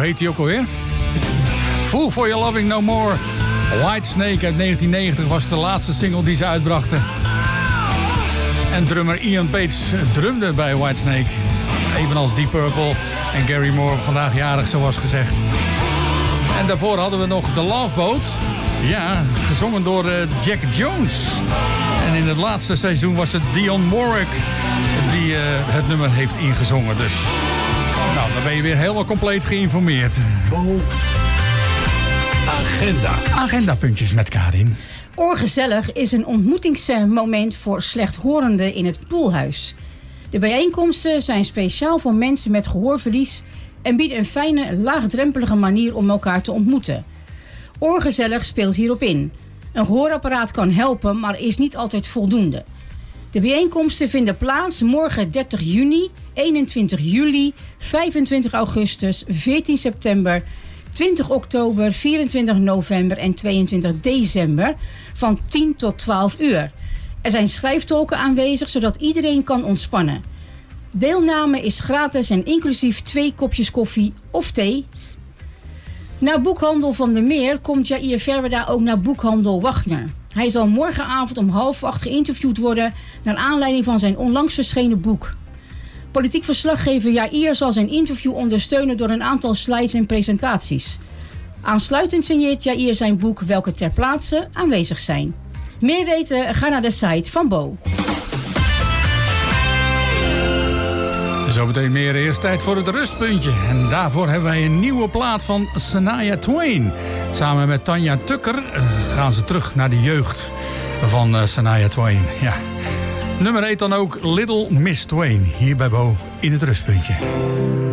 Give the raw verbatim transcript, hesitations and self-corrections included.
heet hij ook alweer? Fool for Your Loving No More. Whitesnake uit negentien negentig was de laatste single die ze uitbrachten. En drummer Ian Page drumde bij Whitesnake. Evenals Deep Purple en Gary Moore, vandaag jarig zoals gezegd. En daarvoor hadden we nog The Love Boat. Ja, gezongen door uh, Jack Jones. En in het laatste seizoen was het Dionne Warwick die uh, het nummer heeft ingezongen. Dus nou, dan ben je weer helemaal compleet geïnformeerd. Bo Agenda. Agendapuntjes met Karin. Oorgezellig is een ontmoetingsmoment voor slechthorenden in het Poelhuis. De bijeenkomsten zijn speciaal voor mensen met gehoorverlies en bieden een fijne, laagdrempelige manier om elkaar te ontmoeten. Oorgezellig speelt hierop in. Een gehoorapparaat kan helpen, maar is niet altijd voldoende. De bijeenkomsten vinden plaats morgen dertig juni, eenentwintig juli, vijfentwintig augustus, veertien september, twintig oktober, vierentwintig november en tweeëntwintig december van tien tot twaalf uur. Er zijn schrijftolken aanwezig, zodat iedereen kan ontspannen. Deelname is gratis en inclusief twee kopjes koffie of thee. Na Boekhandel Van der Meer komt Jair Verwerda ook naar Boekhandel Wagner. Hij zal morgenavond om half acht geïnterviewd worden naar aanleiding van zijn onlangs verschenen boek. Politiek verslaggever Jair zal zijn interview ondersteunen door een aantal slides en presentaties. Aansluitend signeert Jair zijn boek welke ter plaatse aanwezig zijn. Meer weten? Ga naar de site van Bo. Zometeen meer. Eerst tijd voor het rustpuntje. En daarvoor hebben wij een nieuwe plaat van Shania Twain. Samen met Tanja Tucker gaan ze terug naar de jeugd van uh, Shania Twain. Ja. Nummer heet dan ook Little Miss Twain. Hier bij Bo in het rustpuntje.